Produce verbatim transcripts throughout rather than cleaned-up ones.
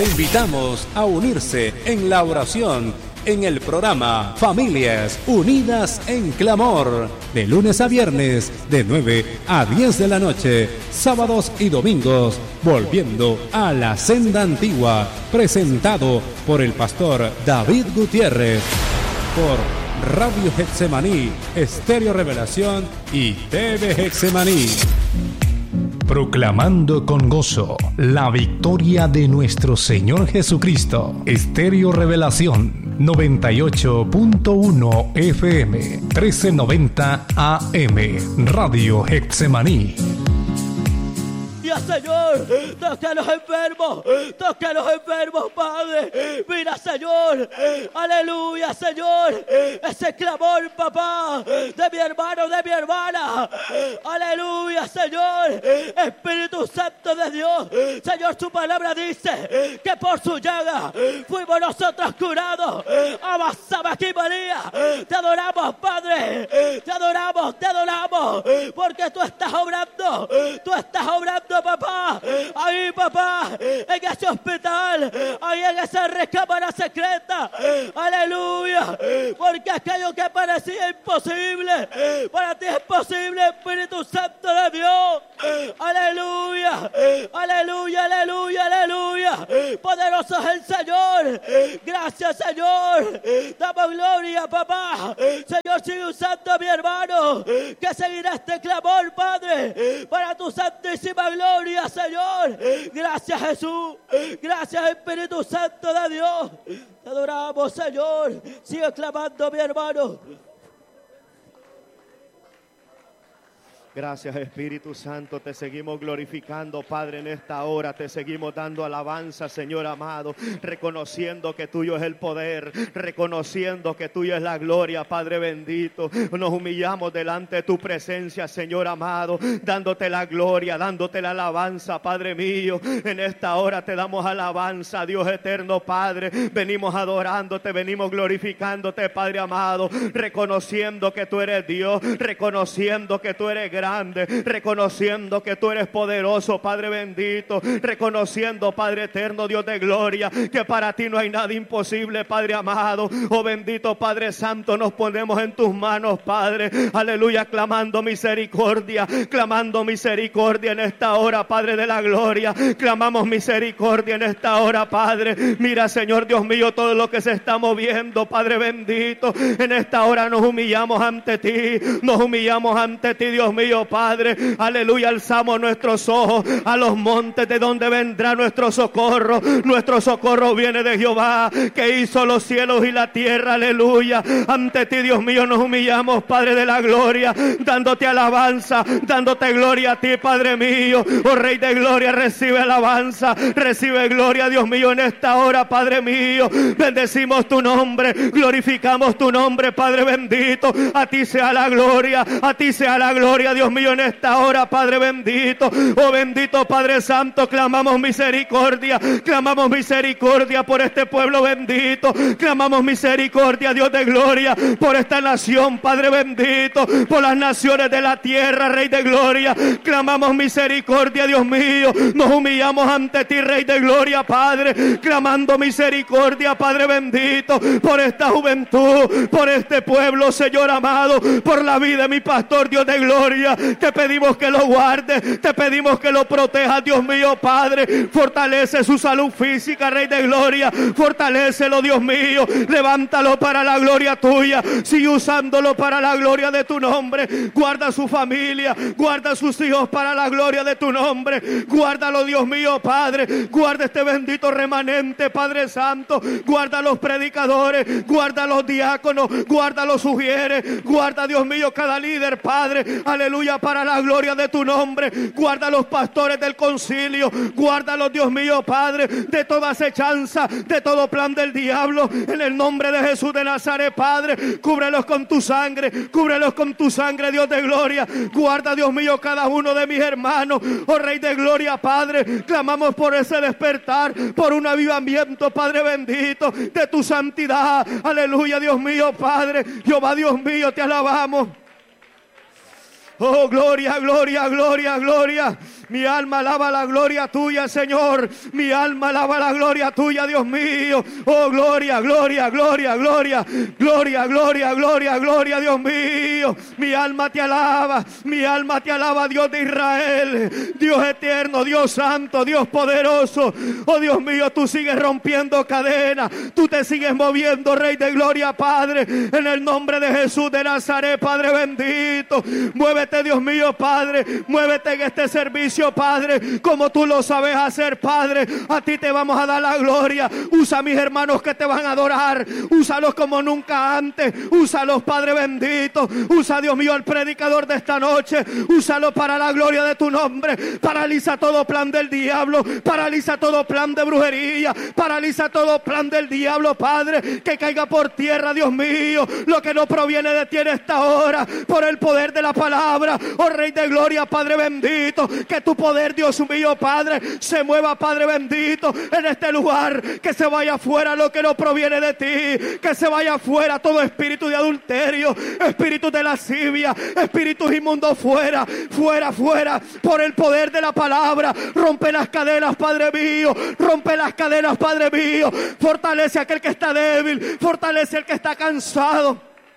Te invitamos a unirse en la oración en el programa Familias Unidas en Clamor, de lunes a viernes, de nueve a diez de la noche, sábados y domingos, volviendo a la senda antigua, presentado por el pastor David Gutiérrez, por Radio Getsemaní, Estéreo Revelación y T V Getsemaní. Proclamando con gozo la victoria de nuestro Señor Jesucristo. Estéreo Revelación noventa y ocho punto uno F M, trece noventa A M, Radio Getsemaní. Señor, toca a los enfermos, toca a los enfermos, Padre. Mira, Señor, aleluya, Señor, ese clamor, papá, de mi hermano, de mi hermana, aleluya, Señor, Espíritu Santo de Dios. Señor, tu palabra dice que por su llaga fuimos nosotros curados. Avanzamos aquí, María, te adoramos, Padre, te adoramos, te adoramos, porque tú estás obrando, tú estás obrando, papá, ahí, papá, en ese hospital, ahí en esa recámara secreta, aleluya, porque aquello que parecía imposible, para ti es posible, Espíritu Santo de Dios, aleluya, aleluya, aleluya, aleluya, poderoso es el Señor, gracias, Señor, damos gloria, papá, Señor, sigue usando a mi hermano, que seguirá este clamor, Padre, para tu santísima gloria, Señor. Gracias, Jesús. Gracias, Espíritu Santo de Dios. Te adoramos, Señor. Sigue clamando, mi hermano. Gracias, Espíritu Santo, te seguimos glorificando, Padre, en esta hora, te seguimos dando alabanza, Señor amado, reconociendo que tuyo es el poder, reconociendo que tuyo es la gloria, Padre bendito. Nos humillamos delante de tu presencia, Señor amado, dándote la gloria, dándote la alabanza, Padre mío. En esta hora te damos alabanza, Dios eterno, Padre, venimos adorándote, venimos glorificándote, Padre amado, reconociendo que tú eres Dios, reconociendo que tú eres grande, reconociendo que tú eres poderoso, Padre bendito, reconociendo, Padre eterno, Dios de gloria, que para ti no hay nada imposible, Padre amado. Oh bendito Padre Santo, nos ponemos en tus manos, Padre, aleluya, clamando misericordia, clamando misericordia en esta hora, Padre de la gloria, clamamos misericordia en esta hora, Padre. Mira, Señor Dios mío, todo lo que se está moviendo, Padre bendito, en esta hora nos humillamos ante ti, nos humillamos ante ti, Dios mío, Padre, aleluya, alzamos nuestros ojos a los montes, de donde vendrá nuestro socorro. Nuestro socorro viene de Jehová, que hizo los cielos y la tierra, aleluya. Ante ti, Dios mío, nos humillamos, Padre de la gloria, dándote alabanza, dándote gloria a ti, Padre mío. Oh Rey de gloria, recibe alabanza, recibe gloria, Dios mío, en esta hora, Padre mío. Bendecimos tu nombre, glorificamos tu nombre, Padre bendito. A ti sea la gloria, a ti sea la gloria, Dios mío, en esta hora, Padre bendito. Oh bendito Padre Santo, clamamos misericordia, clamamos misericordia por este pueblo bendito, clamamos misericordia, Dios de gloria, por esta nación, Padre bendito, por las naciones de la tierra, Rey de gloria, clamamos misericordia, Dios mío. Nos humillamos ante ti, Rey de gloria, Padre, clamando misericordia, Padre bendito, por esta juventud, por este pueblo, Señor amado, por la vida de mi pastor, Dios de gloria. Te pedimos que lo guarde, te pedimos que lo proteja, Dios mío, Padre. Fortalece su salud física, Rey de gloria, fortalécelo, Dios mío, levántalo para la gloria tuya, sigue usándolo para la gloria de tu nombre. Guarda su familia, guarda sus hijos para la gloria de tu nombre. Guárdalo, Dios mío, Padre, guarda este bendito remanente, Padre Santo, guarda los predicadores, guarda los diáconos, guarda los sugieres, guarda, Dios mío, cada líder, Padre, aleluya, para la gloria de tu nombre. Guarda los pastores del concilio, guárdalos, Dios mío, Padre, de toda acechanza, de todo plan del diablo, en el nombre de Jesús de Nazaret, Padre. Cúbrelos con tu sangre, cúbrelos con tu sangre, Dios de gloria. Guarda, Dios mío, cada uno de mis hermanos, oh Rey de gloria, Padre. Clamamos por ese despertar, por un avivamiento, Padre bendito, de tu santidad, aleluya, Dios mío, Padre. Jehová, Dios mío, te alabamos. Oh, gloria, gloria, gloria, gloria. Mi alma alaba la gloria tuya, Señor. Mi alma alaba la gloria tuya, Dios mío. Oh, gloria, gloria, gloria, gloria. Gloria, gloria, gloria, gloria, Dios mío. Mi alma te alaba. Mi alma te alaba, Dios de Israel. Dios eterno, Dios santo, Dios poderoso. Oh, Dios mío, tú sigues rompiendo cadenas. Tú te sigues moviendo, Rey de gloria, Padre. En el nombre de Jesús de Nazaret, Padre bendito. Muévete, Dios mío, Padre. Muévete en este servicio, Padre, como tú lo sabes hacer, Padre. A ti te vamos a dar la gloria. Usa a mis hermanos que te van a adorar. Úsalos como nunca antes. Úsalos, Padre bendito. Usa, Dios mío, al predicador de esta noche. Úsalo para la gloria de tu nombre. Paraliza todo plan del diablo. Paraliza todo plan de brujería. Paraliza todo plan del diablo, Padre. Que caiga por tierra, Dios mío, lo que no proviene de ti en esta hora. Por el poder de la palabra. Oh, Rey de gloria, Padre bendito. Que tu poder, Dios mío, Padre, se mueva, Padre bendito, en este lugar. Que se vaya fuera lo que no proviene de ti. Que se vaya fuera todo espíritu de adulterio, espíritu de lascivia, espíritus inmundos fuera, fuera, fuera. Por el poder de la palabra. Rompe las cadenas, Padre mío. Rompe las cadenas, Padre mío. Fortalece a aquel que está débil. Fortalece al que está cansado.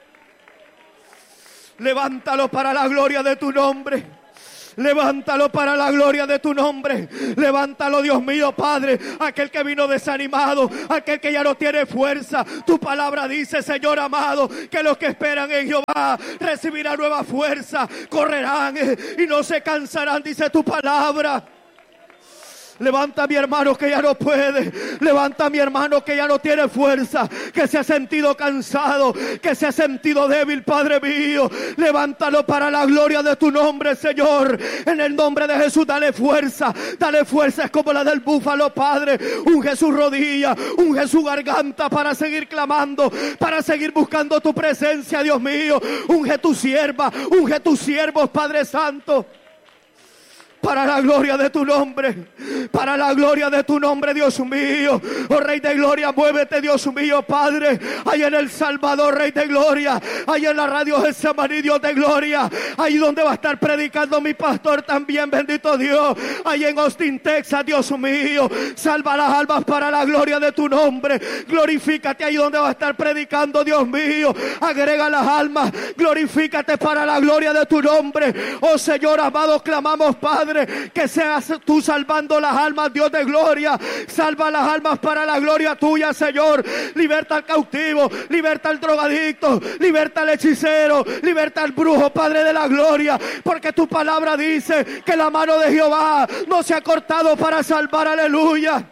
Levántalo para la gloria de tu nombre. Levántalo para la gloria de tu nombre. Levántalo, Dios mío, Padre. Aquel que vino desanimado, aquel que ya no tiene fuerza. Tu palabra dice, Señor amado, que los que esperan en Jehová recibirán nueva fuerza. Correrán y no se cansarán, dice tu palabra. Levanta a mi hermano que ya no puede. Levanta a mi hermano que ya no tiene fuerza, que se ha sentido cansado, que se ha sentido débil, Padre mío. Levántalo para la gloria de tu nombre, Señor. En el nombre de Jesús, dale fuerza. Dale fuerza, es como la del búfalo, Padre. Unge su rodilla, unge su garganta para seguir clamando, para seguir buscando tu presencia, Dios mío. Unge tu sierva, unge tus siervos, Padre Santo. Para la gloria de tu nombre. Para la gloria de tu nombre, Dios mío. Oh, Rey de gloria, muévete, Dios mío, Padre. Ahí en El Salvador, Rey de gloria. Ahí en la radio Getsemaní, Dios de gloria. Ahí donde va a estar predicando mi pastor también, bendito Dios. Ahí en Austin, Texas, Dios mío. Salva las almas para la gloria de tu nombre. Glorifícate ahí donde va a estar predicando, Dios mío. Agrega las almas. Glorifícate para la gloria de tu nombre. Oh, Señor amado, clamamos, Padre, que seas tú salvando las almas, Dios de gloria. Salva las almas para la gloria tuya, Señor. Liberta al cautivo, liberta al drogadicto, liberta al hechicero, liberta al brujo, Padre de la gloria. Porque tu palabra dice que la mano de Jehová no se ha cortado para salvar, aleluya.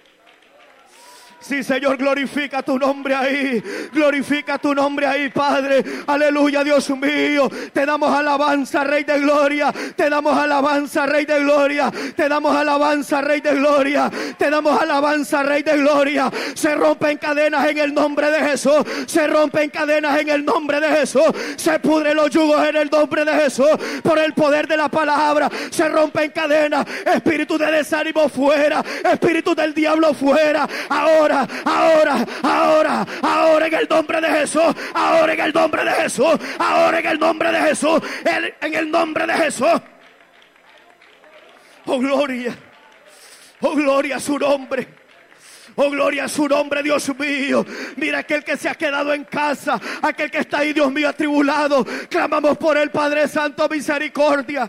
Sí, Señor, glorifica tu nombre ahí. Glorifica tu nombre ahí, Padre. Aleluya, Dios mío. Te damos alabanza, Rey de gloria. Te damos alabanza, Rey de gloria. Te damos alabanza, Rey de gloria. Te damos alabanza, Rey de gloria. Se rompen cadenas en el nombre de Jesús. Se rompen cadenas en el nombre de Jesús. Se pudren los yugos en el nombre de Jesús. Por el poder de la palabra. Se rompen cadenas. Espíritu de desánimo fuera. Espíritu del diablo fuera. Ahora. Ahora, ahora, ahora en el nombre de Jesús, ahora en el nombre de Jesús, ahora en el nombre de Jesús, en, en el nombre de Jesús. Oh, gloria, oh, gloria a su nombre. Oh, gloria a su nombre, Dios mío. Mira aquel que se ha quedado en casa, aquel que está ahí, Dios mío, atribulado. Clamamos por el Padre Santo, misericordia.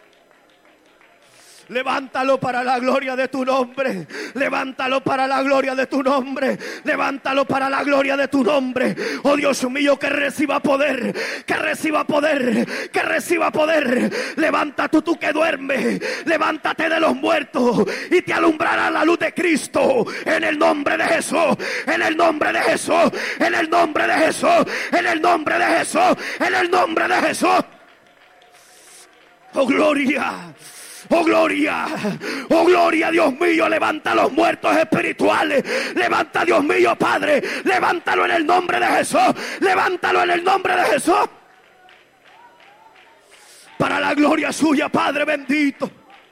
Levántalo para la gloria de tu nombre. Levántalo para la gloria de tu nombre. Levántalo para la gloria de tu nombre. Oh, Dios mío, que reciba poder. Que reciba poder. Que reciba poder. Levanta tú, tú que duermes. Levántate de los muertos y te alumbrará la luz de Cristo. En el nombre de Jesús. En el nombre de Jesús. En el nombre de Jesús. En el nombre de Jesús. En el nombre de Jesús. Oh, gloria. Oh, gloria, oh, gloria, Dios mío. Levanta a los muertos espirituales. Levanta, Dios mío, Padre. Levántalo en el nombre de Jesús. Levántalo en el nombre de Jesús. Para la gloria suya, Padre bendito.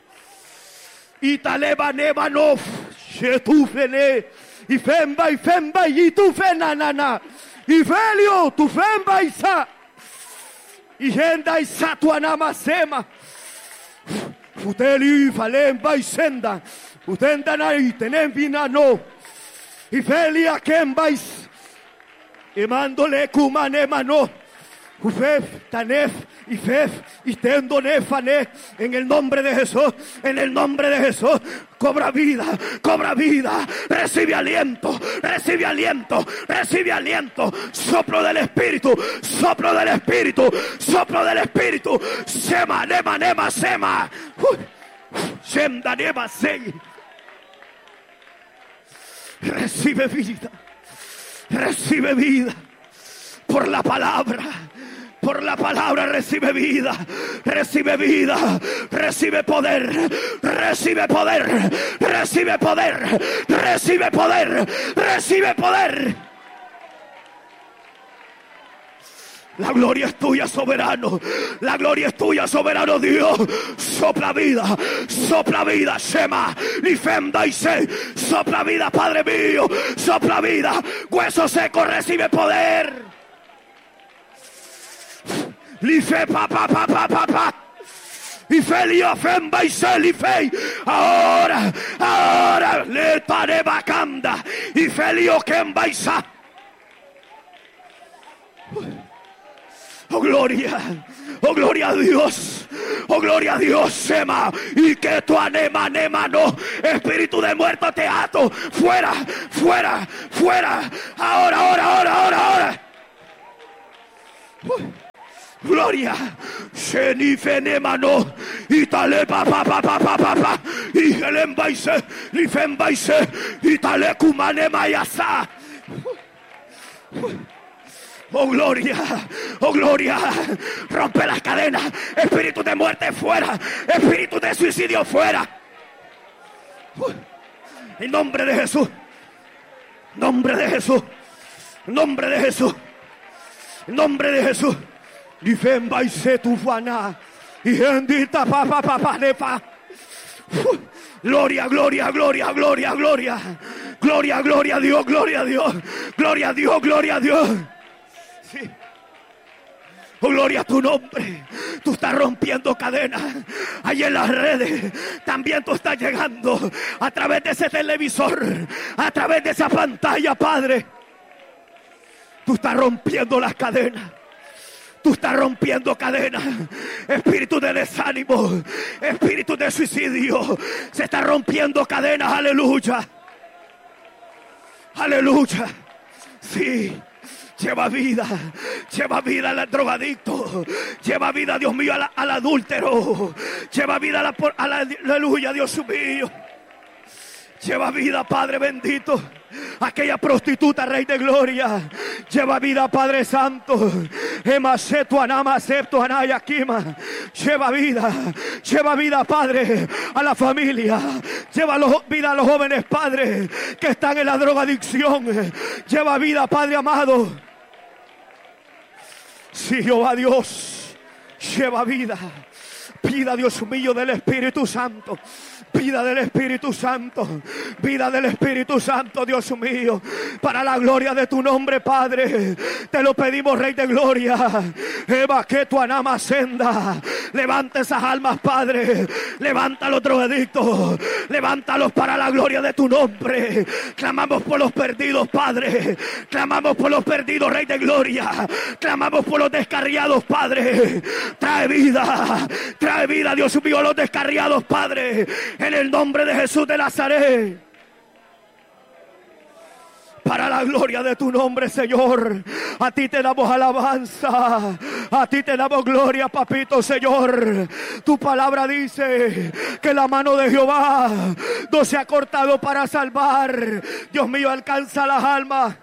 Italeba nevanov, shetufene, y femba y femba y tu fenanana, y felio tu femba y sa, y genda y satuanamasema. Futeli Falem Baisenda. Utendanai Tenem Vinano. Y Felia Kembais. Y mándole Kumane Mano. Ufef, Tanef, Ifef, Itendone, Fané, en el nombre de Jesús, en el nombre de Jesús, cobra vida, cobra vida, recibe aliento, recibe aliento, recibe aliento, soplo del Espíritu, soplo del Espíritu, soplo del Espíritu, Sema, Nema, Nema, Sema, Shemda, Nema, Sei. Recibe vida, recibe vida, por la palabra. Por la palabra recibe vida, recibe vida, recibe poder, recibe poder, recibe poder, recibe poder, recibe poder. La gloria es tuya, soberano. La gloria es tuya, soberano Dios. Sopla vida, sopla vida, Shema, Lifemda y Se. Sopla vida, Padre mío, sopla vida. Hueso seco recibe poder. Life pa pa pa pa pa pa. Y Felio Femba y Selifei. Ahora, ahora le tare bacanda. Y Felio Kemba y Sa. Oh gloria, oh gloria a Dios, oh gloria a Dios, Sema, y que tu anema, anema, no, espíritu de muerto te ato, fuera, fuera, fuera, ahora, ahora, ahora, ahora, ahora. Uy. Gloria, Shenifenemano, Itale papa papa papa papa, Igelembaise, Lifembaise, Itale Kumanemayasa. Oh gloria, oh gloria, rompe las cadenas, espíritu de muerte fuera, espíritu de suicidio fuera. En nombre de Jesús, nombre de Jesús, nombre de Jesús, nombre de Jesús. Difemba y se tu fana y bendita papá papá nefa. Gloria, gloria, gloria, gloria, gloria. Gloria, gloria a Dios, gloria a Dios. Gloria a Dios, gloria a Dios. Sí. Oh, gloria a tu nombre. Tú estás rompiendo cadenas. Ahí en las redes. También tú estás llegando a través de ese televisor. A través de esa pantalla, Padre. Tú estás rompiendo las cadenas. Tú estás rompiendo cadenas. Espíritu de desánimo, espíritu de suicidio, se está rompiendo cadenas. Aleluya, aleluya. Sí, lleva vida, lleva vida al drogadicto, lleva vida, Dios mío, al, al adúltero, lleva vida a la, a la, aleluya, Dios mío. Lleva vida, Padre bendito, aquella prostituta, Rey de Gloria. Lleva vida, Padre Santo. Lleva vida, lleva vida, Padre, a la familia. Lleva vida a los jóvenes, Padre, que están en la drogadicción. Lleva vida, Padre amado. Sí, Jehová Dios, lleva vida. Pida, Dios mío, del Espíritu Santo. Vida del Espíritu Santo, vida del Espíritu Santo, Dios mío, para la gloria de tu nombre, Padre. Te lo pedimos, Rey de Gloria. Eva, que tu anama senda. Levanta esas almas, Padre. Levanta a los drogadictos. Levántalos para la gloria de tu nombre. Clamamos por los perdidos, Padre. Clamamos por los perdidos, Rey de Gloria. Clamamos por los descarriados, Padre. Trae vida, trae vida, Dios mío, a los descarriados, Padre. En el nombre de Jesús de Nazaret. Para la gloria de tu nombre, Señor. A ti te damos alabanza. A ti te damos gloria, papito, Señor. Tu palabra dice que la mano de Jehová no se ha cortado para salvar. Dios mío, alcanza las almas.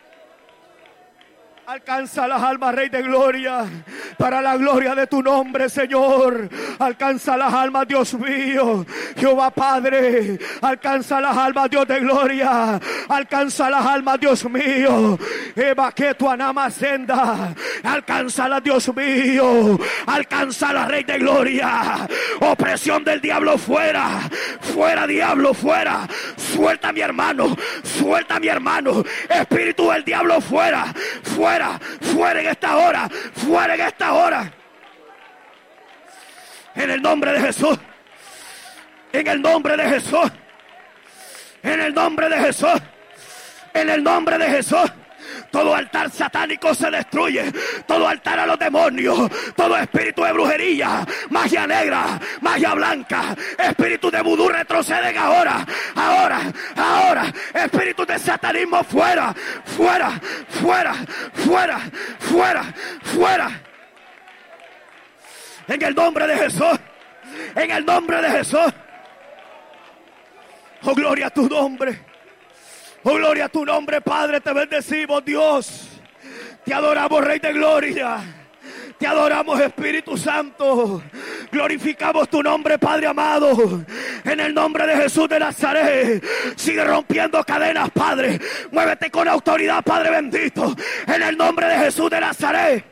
Alcanza las almas, Rey de Gloria, para la gloria de tu nombre, Señor. Alcanza las almas, Dios mío. Jehová Padre, alcanza las almas, Dios de gloria. Alcanza las almas, Dios mío. Eva, que tu anama senda. Alcánzala, Dios mío. Alcánzala, Rey de Gloria. Opresión del diablo fuera. Fuera, diablo, fuera. Suelta a mi hermano. Suelta a mi hermano. Espíritu del diablo fuera. Fuera. Fuera, fuera en esta hora, fuera en esta hora. En el nombre de Jesús, En el nombre de Jesús. En el nombre de Jesús. En el nombre de Jesús. Todo altar satánico se destruye. Todo altar a los demonios. Todo espíritu de brujería, magia negra, magia blanca, espíritu de vudú retroceden ahora. Ahora, ahora. Espíritu de satanismo fuera, fuera, fuera, fuera, fuera, fuera. En el nombre de Jesús. En el nombre de Jesús. Oh, gloria a tu nombre. Oh, gloria a tu nombre, Padre. Te bendecimos, Dios. Te adoramos, Rey de Gloria. Te adoramos, Espíritu Santo. Glorificamos tu nombre, Padre amado. En el nombre de Jesús de Nazaret. Sigue rompiendo cadenas, Padre. Muévete con autoridad, Padre bendito. En el nombre de Jesús de Nazaret.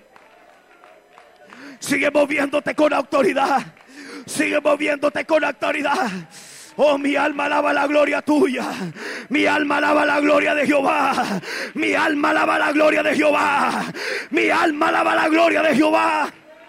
Sigue moviéndote con autoridad. Sigue moviéndote con autoridad. Oh, mi alma alaba la gloria tuya. Mi alma alaba la gloria de Jehová. Mi alma alaba la gloria de Jehová. Mi alma alaba la gloria de Jehová.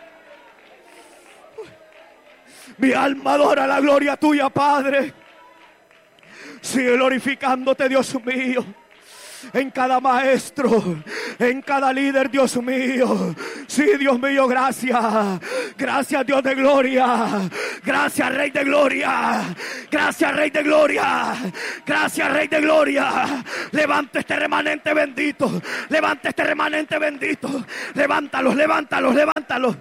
Mi alma adora la gloria tuya, Padre. Sigue glorificándote, Dios mío. En cada maestro, en cada líder, Dios mío. Sí, Dios mío, gracias. Gracias, Dios de gloria. Gracias, Rey de gloria. Gracias, Rey de gloria. Gracias, Rey de gloria. Levanta este remanente bendito. Levanta este remanente bendito. Levántalos, levántalos, levántalos.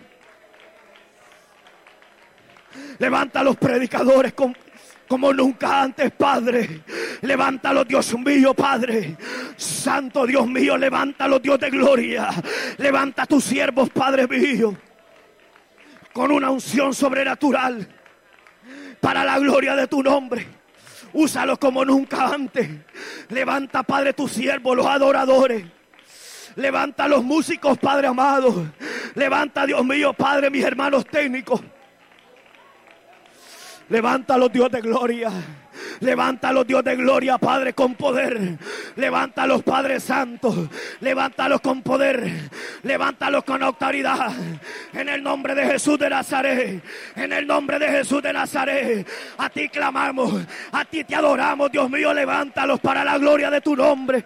Levanta los predicadores con... como nunca antes, Padre. Levántalo, Dios mío, Padre. Santo Dios mío, levántalo, Dios de gloria. Levanta a tus siervos, Padre mío, con una unción sobrenatural para la gloria de tu nombre. Úsalos como nunca antes. Levanta, Padre, tus siervos, los adoradores. Levanta a los músicos, Padre amado. Levanta, Dios mío, Padre, mis hermanos técnicos. Levántalo, Dios de gloria. Levántalo, Dios de gloria, Padre, con poder. Levántalos, Padre Santo. Levántalos con poder. Levántalos con autoridad. En el nombre de Jesús de Nazaret. En el nombre de Jesús de Nazaret. A ti clamamos. A ti te adoramos, Dios mío. Levántalos para la gloria de tu nombre.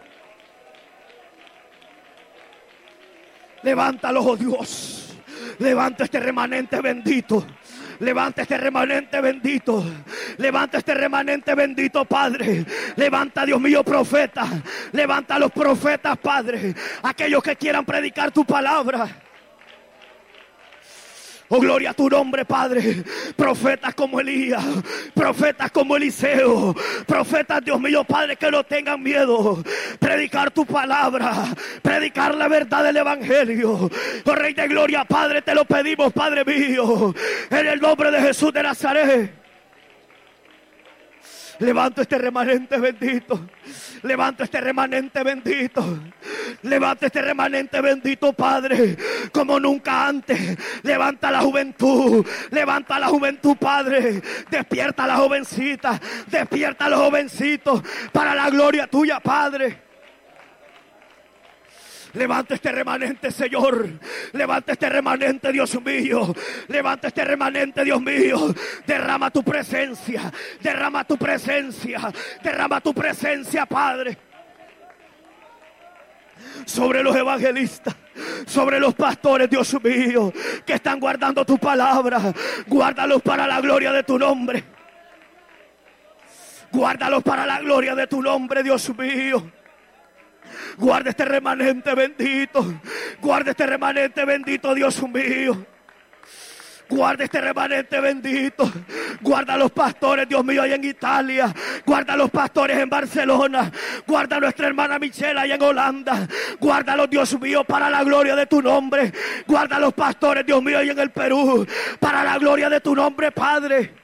Levántalos, oh Dios. Levanta este remanente bendito. Levanta este remanente bendito. Levanta este remanente bendito, Padre. Levanta, Dios mío, profetas. Levanta a los profetas, Padre. Aquellos que quieran predicar tu palabra. Oh, gloria a tu nombre, Padre. Profetas como Elías, profetas como Eliseo, profetas, Dios mío, Padre, que no tengan miedo. Predicar tu palabra, predicar la verdad del evangelio. Oh, Rey de gloria, Padre, te lo pedimos, Padre mío, en el nombre de Jesús de Nazaret. Levanto este remanente bendito. Levanto este remanente bendito. Levanta este remanente bendito, Padre, como nunca antes. Levanta la juventud. Levanta la juventud, Padre. Despierta a la jovencita. Despierta a los jovencitos para la gloria tuya, Padre. Levanta este remanente, Señor. Levanta este remanente, Dios mío. Levanta este remanente, Dios mío. Derrama tu presencia. Derrama tu presencia. Derrama tu presencia, Padre. Sobre los evangelistas, sobre los pastores, Dios mío, que están guardando tu palabra. Guárdalos para la gloria de tu nombre. Guárdalos para la gloria de tu nombre, Dios mío. Guarda este remanente bendito. Guarda este remanente bendito, Dios mío. Guarda este remanente bendito. Guarda a los pastores, Dios mío, allá en Italia. Guarda a los pastores en Barcelona. Guarda a nuestra hermana Michelle allá en Holanda. Guárdalos, Dios mío, para la gloria de tu nombre. Guarda a los pastores, Dios mío, allá en el Perú, para la gloria de tu nombre, Padre.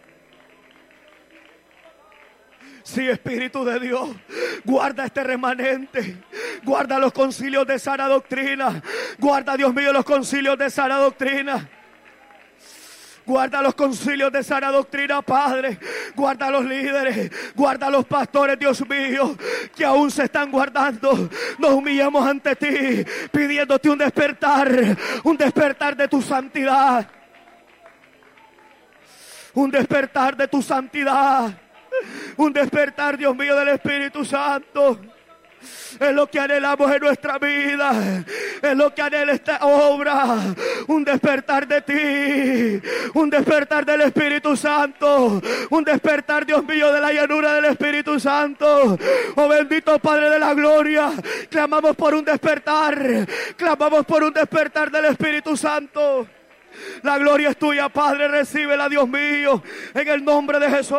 Sí, Espíritu de Dios, guarda este remanente. Guarda los concilios de sana doctrina. Guarda, Dios mío, los concilios de sana doctrina. Guarda los concilios de sana doctrina, Padre. Guarda los líderes. Guarda los pastores, Dios mío, que aún se están guardando. Nos humillamos ante ti, pidiéndote un despertar. Un despertar de tu santidad. Un despertar de tu santidad. Un despertar, Dios mío, del Espíritu Santo. Es lo que anhelamos en nuestra vida. Es lo que anhela esta obra. Un despertar de ti. Un despertar del Espíritu Santo. Un despertar, Dios mío, de la llanura del Espíritu Santo. Oh bendito Padre de la gloria. Clamamos por un despertar. Clamamos por un despertar del Espíritu Santo. La gloria es tuya, Padre. Recíbela, Dios mío. En el nombre de Jesús.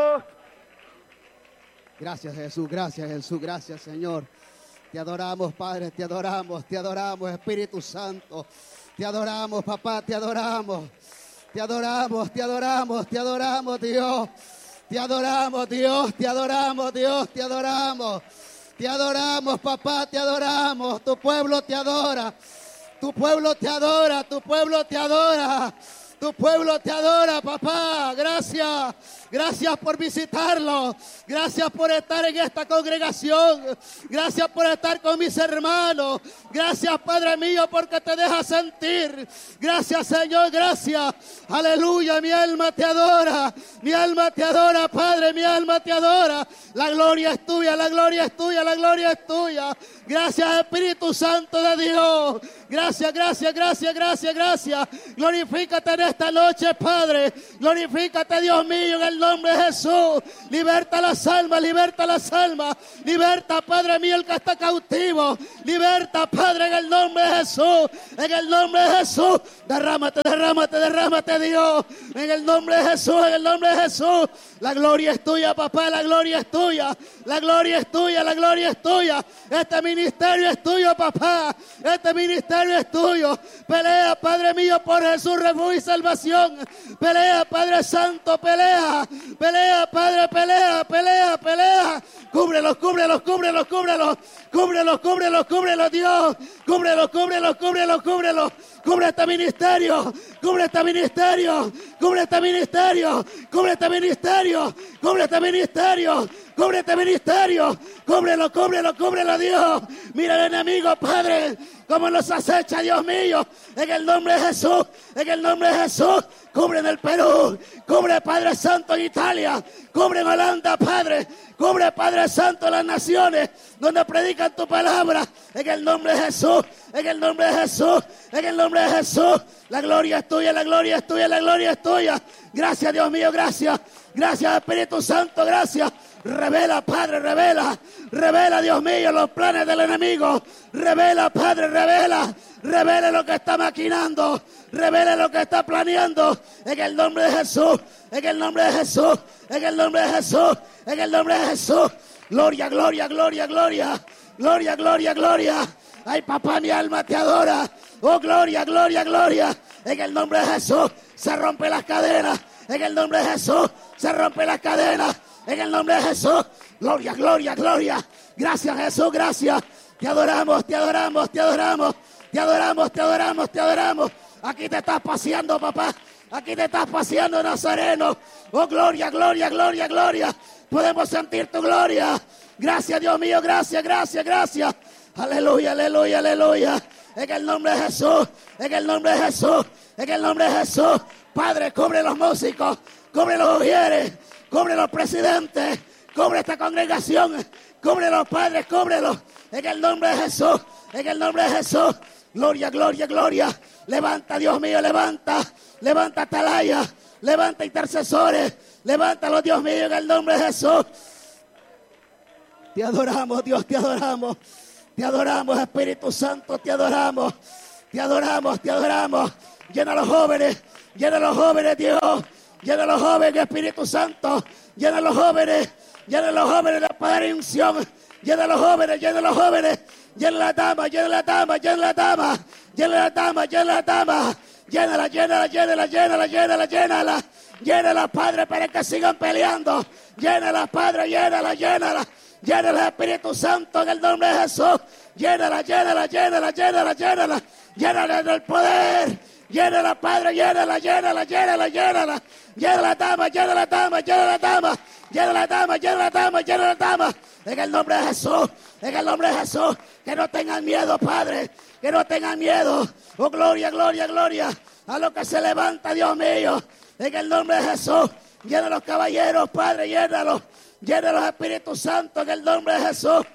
Gracias, Jesús. Gracias, Jesús. Gracias, Señor. Te adoramos, Padre, te adoramos, te adoramos, Espíritu Santo. Te adoramos, papá, te adoramos. Te adoramos, te adoramos, te adoramos, Dios. Te adoramos, Dios, te adoramos, Dios, te adoramos. Te adoramos, papá, te adoramos. Tu pueblo te adora. Tu pueblo te adora, tu pueblo te adora. Tu pueblo te adora, papá. Gracias. Gracias por visitarlo. Gracias por estar en esta congregación. Gracias por estar con mis hermanos. Gracias, Padre mío, porque te dejas sentir. Gracias, Señor, gracias. Aleluya, mi alma te adora. Mi alma te adora, Padre, mi alma te adora. La gloria es tuya, la gloria es tuya, la gloria es tuya. Gracias, Espíritu Santo de Dios. Gracias, gracias, gracias, gracias, gracias. Glorifícate en esta noche, Padre. Glorifícate, Dios mío, en el nombre de Jesús. Liberta las almas, liberta las almas. Liberta, Padre mío, el que está cautivo. Liberta, Padre, en el nombre de Jesús. En el nombre de Jesús. Derrámate, derrámate, derrámate, Dios. En el nombre de Jesús, en el nombre de Jesús. La gloria es tuya, papá, la gloria es tuya. La gloria es tuya, la gloria es tuya. Este ministerio es tuyo, papá. Este ministerio es tuyo. Pelea, Padre mío, por Jesús, refugio y salvación. Pelea, Padre Santo, pelea. Pelea, Padre, pelea, pelea, pelea. Cúbrelos, cúbrelos, cúbrelos, cúbrelos. Cúbrelos, cúbrelos, cúbrelos, Dios. Cúbrelos, cúbrelos, cúbrelos, cúbrelos. Cubre este ministerio. Cubre este ministerio. Cubre este ministerio. Cubre este ministerio. Cubre este ministerio. Cubre este ministerio. Cúbrelo, cúbrelo, cúbrelo, Dios. Mira el enemigo, Padre, cómo nos acecha, Dios mío. En el nombre de Jesús. En el nombre de Jesús. Cubre en el Perú. Cubre, Padre Santo, en Italia. Cubre en Holanda, Padre. Cubre, Padre Santo, las naciones donde predican tu palabra. En el nombre de Jesús. En el nombre de Jesús. En el nombre de Jesús. La gloria es tuya, la gloria es tuya, la gloria es tuya. Gracias, Dios mío, gracias. Gracias, Espíritu Santo, gracias. Revela, Padre, revela. Revela, Dios mío, los planes del enemigo. Revela, Padre, revela. Revela lo que está maquinando. Revela lo que está planeando. En el nombre de Jesús. En el nombre de Jesús. En el nombre de Jesús. En el nombre de Jesús. Gloria, gloria, gloria, gloria. Gloria, gloria, gloria. Ay, papá, mi alma te adora. Oh, gloria, gloria, gloria. En el nombre de Jesús se rompe las cadenas. En el nombre de Jesús se rompe las cadenas. En el nombre de Jesús. Gloria, gloria, gloria. Gracias, Jesús, gracias. Te adoramos, te adoramos, te adoramos. Te adoramos, te adoramos, te adoramos. Aquí te estás paseando, papá. Aquí te estás paseando, Nazareno. Oh, gloria, gloria, gloria, gloria. Podemos sentir tu gloria. Gracias, Dios mío, gracias, gracias, gracias. Aleluya, aleluya, aleluya. En el nombre de Jesús, en el nombre de Jesús, en el nombre de Jesús. Padre, cubre los músicos, cubre los ujieres, cubre los presidentes, cubre esta congregación, cubre los padres, cúbrelos. En el nombre de Jesús, en el nombre de Jesús. Gloria, gloria, gloria. Levanta, Dios mío, levanta. Levanta atalaya, levanta intercesores. Levántalos, Dios mío, en el nombre de Jesús. Te adoramos, Dios, te adoramos. Te adoramos, Espíritu Santo, te adoramos. Te adoramos, te adoramos. Llena a los jóvenes, llena a los jóvenes, Dios. Llena a los jóvenes, Espíritu Santo. Llena a los jóvenes, llena a los jóvenes de poder y unción. Llena a los jóvenes, llena a los jóvenes. Llena la dama, llena la dama, llena la dama. Llena la dama, llena la dama. Llénala, llénala, llénala, llénala, llénala, llénala. Llénala, Padre, para que sigan peleando. Llénala, Padre, llénala, llénala. Llénala, Espíritu Santo, en el nombre de Jesús. Llénala, llénala, llénala, llénala, llénala. Llénala del poder. Llénala, Padre, llénala, llénala, llénala, llénala. Llena la dama, llena la dama, llena la dama. Llena la dama, llena la dama, llena la dama. En el nombre de Jesús, en el nombre de Jesús. Que no tengan miedo, Padre. Que no tengan miedo. Oh, gloria, gloria, gloria. A lo que se levanta, Dios mío. En el nombre de Jesús. Llena los caballeros, Padre, llénalos. Llena los Espíritus Santos en el nombre de Jesús.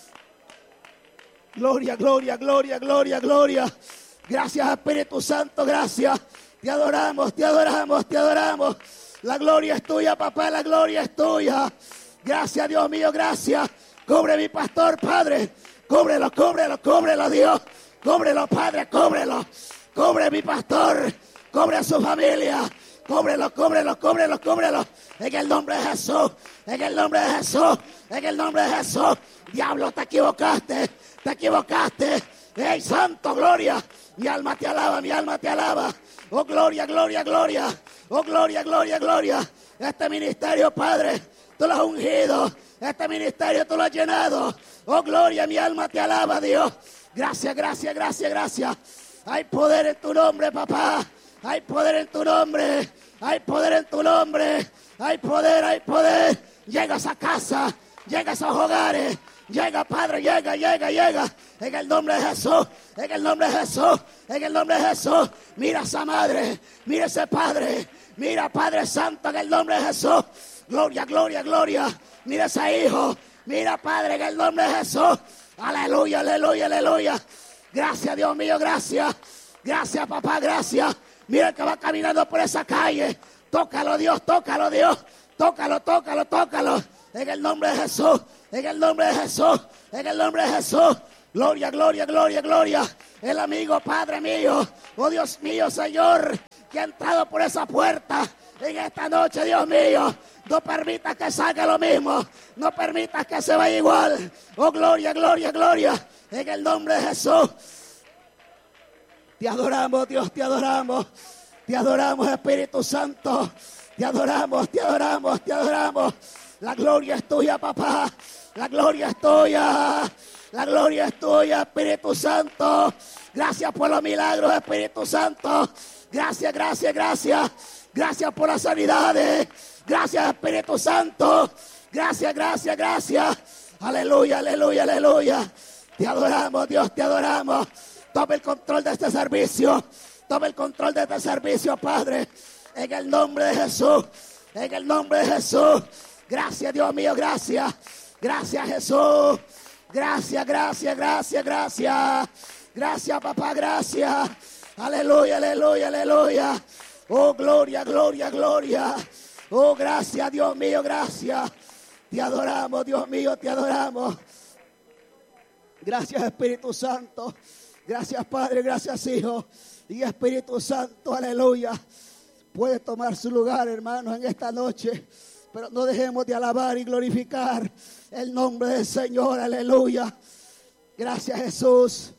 Gloria, gloria, gloria, gloria, gloria. Gracias, Espíritu Santo, gracias. Te adoramos, te adoramos, te adoramos. La gloria es tuya, papá, la gloria es tuya. Gracias, Dios mío, gracias. Cubre mi pastor, Padre. Cúbrelo, cúbrelo, cúbrelo, Dios. Cúbrelo, Padre, cúbrelo. Cubre mi pastor. Cubre a su familia. Cúbrelo, cúbrelo, cúbrelo, cúbrelo. En el nombre de Jesús. En el nombre de Jesús. En el nombre de Jesús. Diablo, te equivocaste. Te equivocaste. ¡Ey, santo, gloria! Mi alma te alaba, mi alma te alaba. Oh, gloria, gloria, gloria. Oh, gloria, gloria, gloria. Este ministerio, Padre, tú lo has ungido. Este ministerio tú lo has llenado. Oh, gloria, mi alma te alaba, Dios. Gracias, gracias, gracias, gracias. Hay poder en tu nombre, papá. Hay poder en tu nombre. Hay poder en tu nombre. Hay poder, hay poder. Llega a esa casa. Llega a esos hogares. Llega, Padre, llega, llega, llega. En el nombre de Jesús. En el nombre de Jesús. En el nombre de Jesús. Mira a esa madre. Mira a ese padre. Mira, Padre Santo, en el nombre de Jesús. Gloria, gloria, gloria. Mira a ese hijo. Mira, Padre, en el nombre de Jesús. Aleluya, aleluya, aleluya. Gracias, Dios mío, gracias. Gracias, papá, gracias. Mira el que va caminando por esa calle. Tócalo, Dios, tócalo, Dios. Tócalo, tócalo, tócalo. En el nombre de Jesús. En el nombre de Jesús. En el nombre de Jesús. Gloria, gloria, gloria, gloria. El amigo, Padre mío. Oh, Dios mío, Señor, que ha entrado por esa puerta en esta noche, Dios mío. No permitas que salga lo mismo. No permitas que se vaya igual. Oh, gloria, gloria, gloria. En el nombre de Jesús. Te adoramos, Dios, te adoramos. Te adoramos, Espíritu Santo. Te adoramos, te adoramos, te adoramos. La gloria es tuya, papá. La gloria es tuya. La gloria es tuya, Espíritu Santo. Gracias por los milagros, Espíritu Santo. Gracias, gracias, gracias. Gracias por las sanidades. Gracias, Espíritu Santo. Gracias, gracias, gracias. Aleluya, aleluya, aleluya. Te adoramos, Dios, te adoramos. Toma el control de este servicio. Toma el control de este servicio, Padre. En el nombre de Jesús. En el nombre de Jesús. Gracias, Dios mío, gracias. Gracias, Jesús. Gracias, gracias, gracias, gracias. Gracias, papá, gracias. Aleluya, aleluya, aleluya. Oh, gloria, gloria, gloria. Oh, gracias, Dios mío, gracias. Te adoramos, Dios mío, te adoramos. Gracias, Espíritu Santo. Gracias, Padre, gracias, Hijo. Y Espíritu Santo, aleluya. Puede tomar su lugar, hermanos, en esta noche. Pero no dejemos de alabar y glorificar el nombre del Señor, aleluya. Gracias, Jesús.